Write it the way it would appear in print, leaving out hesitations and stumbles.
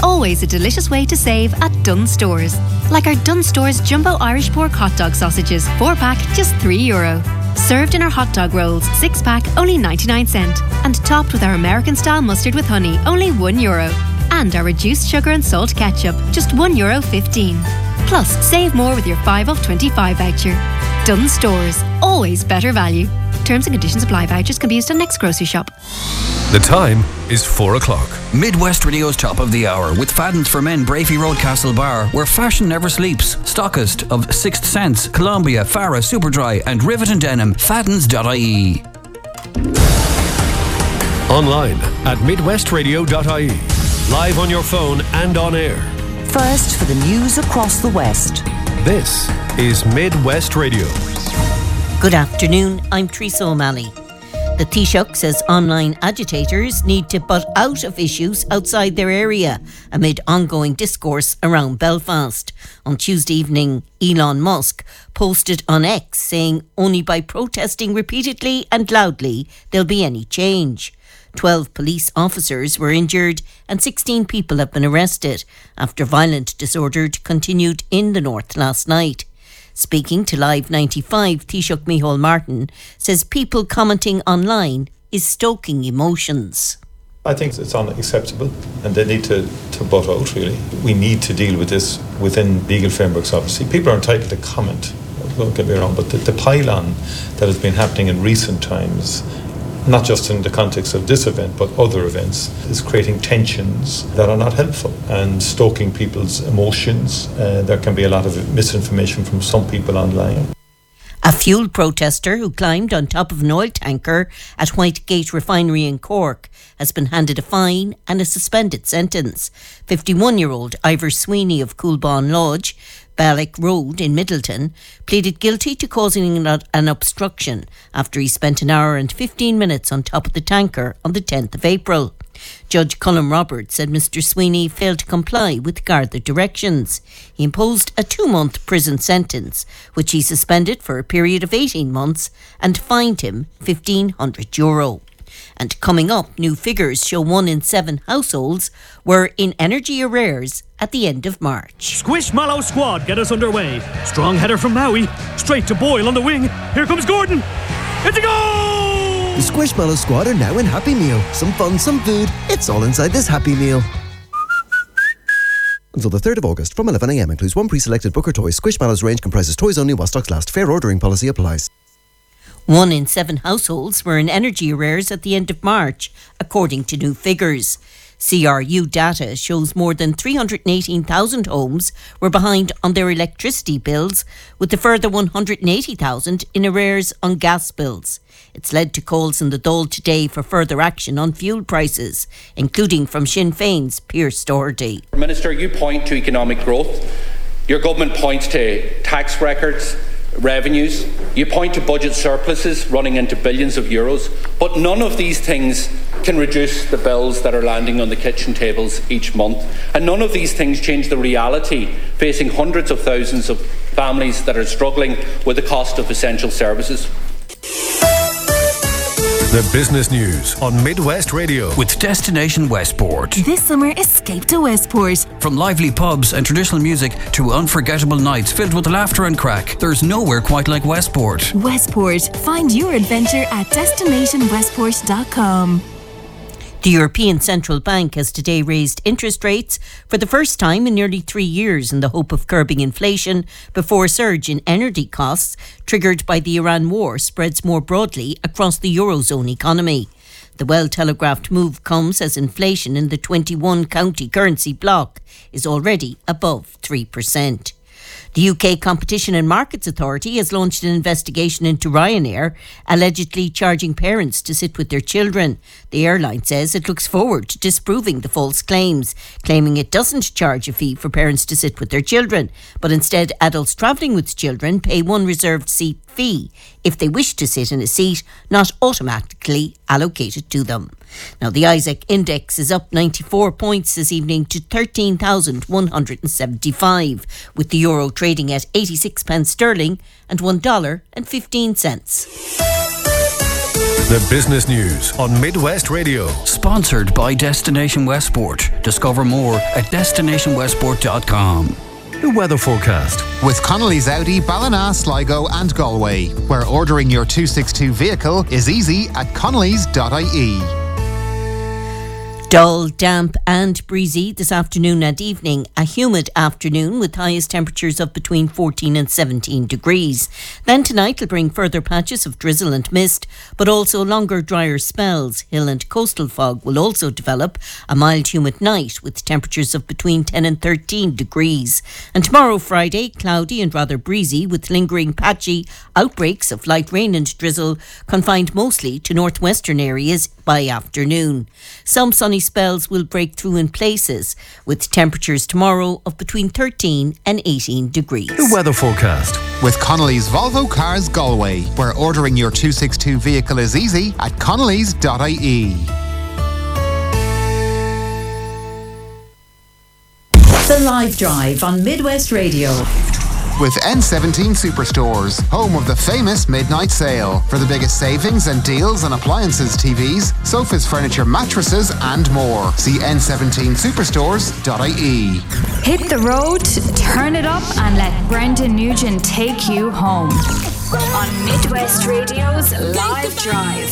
always a delicious way to save at Dunnes Stores. Like our Dunnes Stores Jumbo Irish Pork Hot Dog Sausages, 4-pack, just €3. Served in our hot dog rolls, 6-pack, only 99¢. And topped with our American-style mustard with honey, only €1. And our reduced sugar and salt ketchup, just €1.15. Plus, save more with your 5 off 25 voucher. Dunnes Stores, always better value. Terms and conditions apply. Vouchers can be used on next grocery shop. The time is 4 o'clock. Midwest Radio's Top of the Hour with Fadden's for Men, Brafey Road, Castlebar, where fashion never sleeps. Stockist of Sixth Sense, Columbia, Farah, Superdry and Rivet and Denim. Faddens.ie. Online at midwestradio.ie. Live on your phone and on air. First for the news across the West. This is Midwest Radio. Good afternoon, I'm Teresa O'Malley. The Taoiseach says online agitators need to butt out of issues outside their area amid ongoing discourse around Belfast. On Tuesday evening, Elon Musk posted on X saying only by protesting repeatedly and loudly there'll be any change. 12 police officers were injured and 16 people have been arrested after violent disorder continued in the north last night. Speaking to Live 95, Taoiseach Micheál Martin says people commenting online is stoking emotions. I think it's unacceptable and they need to butt out, really. We need to deal with this within legal frameworks, obviously. People are entitled to comment, don't get me wrong, but the pile-on that has been happening in recent times, not just in the context of this event, but other events, is creating tensions that are not helpful and stoking people's emotions. There can be a lot of misinformation from some people online. A fuel protester who climbed on top of an oil tanker at Whitegate Refinery in Cork has been handed a fine and a suspended sentence. 51-year-old Ivor Sweeney of Coolbawn Lodge, Ballock Road in Middleton, pleaded guilty to causing an obstruction after he spent an hour and 15 minutes on top of the tanker on the 10th of April. Judge Colm Roberts said Mr Sweeney failed to comply with Garda directions. He imposed a 2-month prison sentence, which he suspended for a period of 18 months and fined him €1,500. And coming up, new figures show 1 in 7 households were in energy arrears at the end of March. Squishmallow squad get us underway. Strong header from Maui, straight to Boyle on the wing. Here comes Gordon. It's a goal! The Squishmallow squad are now in Happy Meal. Some fun, some food. It's all inside this Happy Meal. Until the 3rd of August from 11am includes 1 pre-selected Booker toy. Squishmallow's range comprises toys only while stocks last. Fair ordering policy applies. 1 in 7 households were in energy arrears at the end of March, according to new figures. CRU data shows more than 318,000 homes were behind on their electricity bills, with a further 180,000 in arrears on gas bills. It's led to calls in the Dáil today for further action on fuel prices, including from Sinn Féin's Pearse Doherty. Minister, you point to economic growth. Your government points to tax records, revenues. You point to budget surpluses running into billions of euros, but none of these things can reduce the bills that are landing on the kitchen tables each month. And none of these things change the reality facing hundreds of thousands of families that are struggling with the cost of essential services. The business news on Midwest Radio with Destination Westport. This summer, escape to Westport. From lively pubs and traditional music to unforgettable nights filled with laughter and crack, there's nowhere quite like Westport. Westport. Find your adventure at destinationwestport.com. The European Central Bank has today raised interest rates for the first time in nearly 3 years in the hope of curbing inflation before a surge in energy costs triggered by the Iran war spreads more broadly across the Eurozone economy. The well-telegraphed move comes as inflation in the 21-county currency bloc is already above 3%. The UK Competition and Markets Authority has launched an investigation into Ryanair, allegedly charging parents to sit with their children. The airline says it looks forward to disproving the false claims, claiming it doesn't charge a fee for parents to sit with their children, but instead adults travelling with children pay one reserved seat fee if they wish to sit in a seat not automatically allocated to them. Now, the ISEC index is up 94 points this evening to 13,175, with the euro trading at 86 pence sterling and $1.15. The business news on Midwest Radio. Sponsored by Destination Westport. Discover more at destinationwestport.com. The weather forecast. With Connolly's Audi, Ballina, Sligo and Galway, where ordering your 262 vehicle is easy at connellys.ie. Dull, damp and breezy this afternoon and evening. A humid afternoon with highest temperatures of between 14 and 17 degrees. Then tonight will bring further patches of drizzle and mist, but also longer, drier spells. Hill and coastal fog will also develop. A mild, humid night with temperatures of between 10 and 13 degrees. And tomorrow, Friday, cloudy and rather breezy with lingering patchy outbreaks of light rain and drizzle, confined mostly to northwestern areas by afternoon. Some sunny spells will break through in places, with temperatures tomorrow of between 13 and 18 degrees. The weather forecast. With Connolly's Volvo Cars Galway, where ordering your 262 vehicle is easy at connellys.ie. The Live Drive on Midwest Radio. With N17 Superstores, home of the famous midnight sale. For the biggest savings and deals on appliances, TVs, sofas, furniture, mattresses and more. See n17superstores.ie. Hit the road, turn it up and let Brendan Nugent take you home. On Midwest Radio's Live Drive.